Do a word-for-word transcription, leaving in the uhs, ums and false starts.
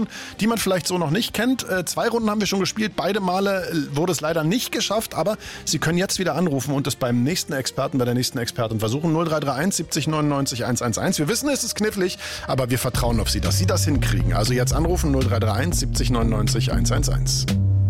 Sachen, die man vielleicht so noch nicht kennt. Äh, zwei Runden haben wir schon gespielt. Beide Male wurde es leider nicht geschafft, aber Sie können jetzt wieder anrufen und es beim nächsten Experten, bei der nächsten Expertin versuchen. null drei drei eins siebzig neunundneunzig hundertelf. Wir wissen, es ist knifflig, aber wir vertrauen auf Sie, dass Sie das hinkriegen. Also jetzt anrufen null drei drei eins siebzig neunundneunzig hundertelf.